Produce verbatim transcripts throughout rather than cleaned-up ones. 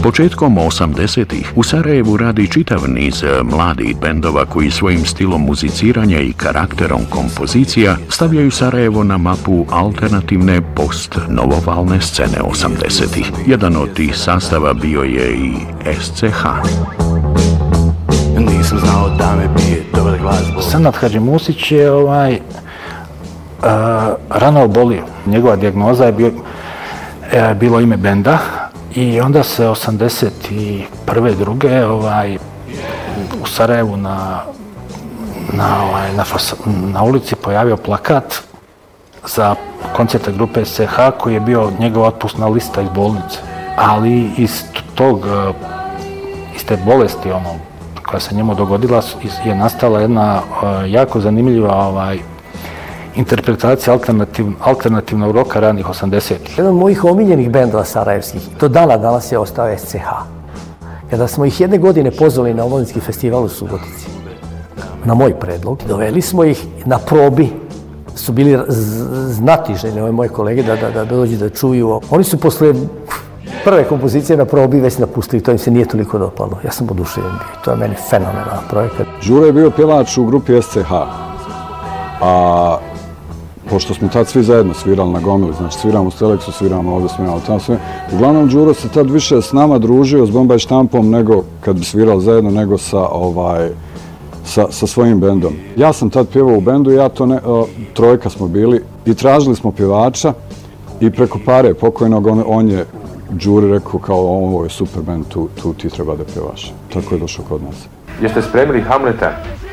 Početkom osamdesetih u Sarajevu radi čitav niz mladih bendova koji svojim stilom muziciranja i karakterom kompozicija stavljaju Sarajevo na mapu alternativne post-novovalne scene osamdesetih. Jedan od tih sastava bio je i S C H. Nisam znao da me bije dobar glas. Senad Hadžimusić je ovaj, uh, rano obolio. Njegova dijagnoza je bio, uh, bilo ime benda i onda se osamdeset prve druge ovaj, u Sarajevu na, na, ovaj, na, fas, na ulici pojavio plakat za koncerte grupe S C H koji je bio njegova otpusna lista iz bolnice. Ali iz tog, uh, iz te bolesti ono, koja se njemu dogodila je nastala jedna uh, jako zanimljiva ovaj, interpretacija alternativ, alternativnog roka ranih osamdesetih. Jedan od mojih omiljenih bendova sarajevskih, do dana danas je ostao S C H. Kada smo ih jedne godine pozvali na omladinski festival u Subotici, na moj predlog, doveli smo ih na probi, su bili znatiženi ove moje kolege da, da, da dođu da čuju. Oni su posle prve kompozicije na probi već napustili, to im se nije toliko dopalo. Ja sam oduševljen bio, to je meni fenomenalan projekat. Đuro je bio pjevač u grupi S C H, a pošto smo tad svi zajedno svirali na gomili, znači sviramo u Steleksu, sviramo ovdje, sviramo tamo, sve. Uglavnom Đuro se tad više s nama družio, s Bombaj štampom, nego kad bi svirali zajedno, nego sa, ovaj, sa, sa svojim bendom. Ja sam tad pjevao u bendu, ja to ne, o, trojka smo bili i tražili smo pjevača i preko pare pokojnog on, on je Đuri rekao kao ovo je super band, tu, tu ti treba da pjevaš. Tako je došao kod nas. Jeste spremili Hamleta?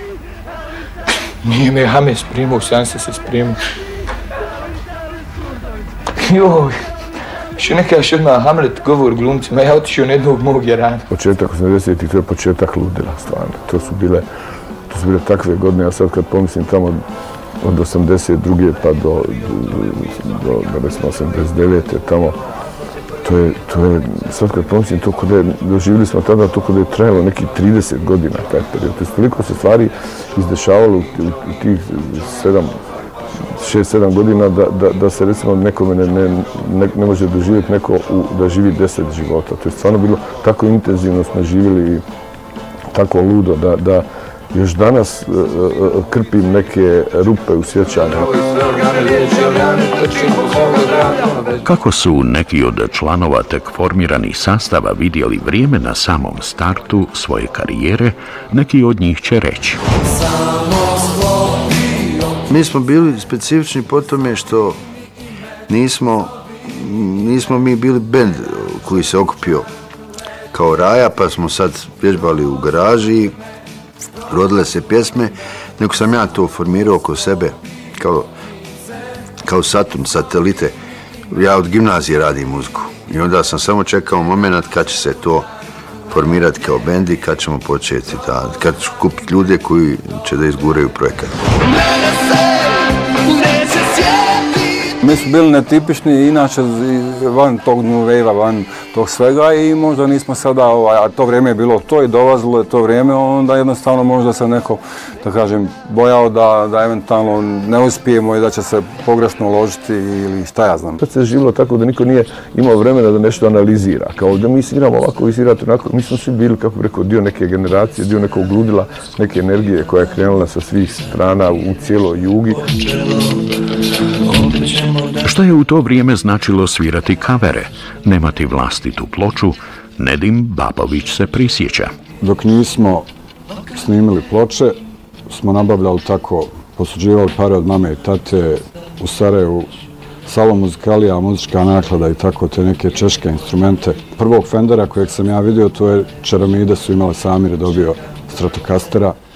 Nije me Hamlet spremao, sam se se spremao. Joj, što ne kažeš odmah Hamlet govor glumcima, ja otišao od jednog mog Jarana. Početak osamdesetih, to je početak ludila, stvarno. To su bile, to su bile takve godine, a sad kad pomislim tamo od osamdeset druge pa do, do, do recimo osamdeset devete tamo, to je, to je, sad kad pomislim to kod je, doživjeli smo tada to kod je trajalo nekih trideset godina taj period. To je toliko se stvari izdešavalo u, u, u tih sedam, šest, sedam godina da, da, da se recimo nekome ne, ne, ne, ne može doživjeti neko u, da živi deset života. To je stvarno bilo tako intenzivno smo živjeli i tako ludo da, da još danas uh, uh, krpim neke rupe u sjećanju. Kako su neki od članova tek formiranih sastava vidjeli vrijeme na samom startu svoje karijere, neki od njih će reći. Mi smo bili specifični po tome što nismo, nismo mi bili bend koji se okupio kao Raja, pa smo sad vježbali u garaži, rodile se pjesme, nego sam ja to formirao oko sebe kao, kao Saturn, satelite. Ja od gimnazije radim muziku i onda sam samo čekao moment kad će se to formirati kao bend i kad ćemo početi, da, kad ću kupiti ljude koji će da izguraju projekat. Mi smo bili netipični, inače van tog new wave-a, van tog svega i možda nismo sada, ovaj, a to vrijeme je bilo to i dolazilo je to vrijeme, onda jednostavno možda se neko, da kažem, bojao da, da eventualno ne uspijemo i da će se pogrešno uložiti ili šta ja znam. Sad se živilo tako da niko nije imao vremena da nešto analizira, kao da mi sviramo ovako, vi svirate onako, mi smo svi bili, kako bi rekao, dio neke generacije, dio nekog gludila, neke energije koja je krenula sa svih strana u cijeloj Jugi. Što je u to vrijeme značilo svirati kavere, nemati vlastitu ploču, Nedim Babović se prisjeća. Dok nismo snimili ploče, smo nabavljali tako, posuđivali pare od mame i tate u Sarajevu, Salo muzikalija, muzička naklada i tako te neke češke instrumente. Prvog Fendera kojeg sam ja vidio, to je Čaramide su imali, Samir je dobio Stratokastera.